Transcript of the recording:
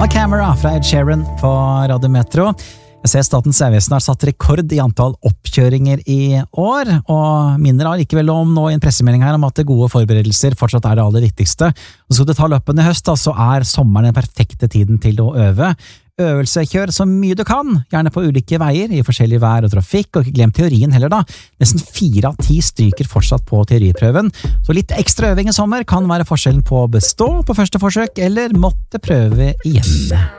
A Camera fra Ed Sheeran på Radio Metro. Jeg ser Statens vegvesen har satt rekord i antall oppkjøringer i år, og minner likevel om nå i en pressemelding her om at gode forberedelser fortsatt er det aller viktigste. Og skal du ta løpet i høst, så er sommeren den perfekte tiden til å øve. Kjør så mye du kan, gjerne på ulike veier, i forskjellig vær og trafikk, og ikke glem teorien heller da. Nesten 4 av 10 stryker fortsatt på teoriprøven, så litt ekstra øving i sommer kan være forskjellen på å bestå på første forsøk, eller måtte prøve igjen.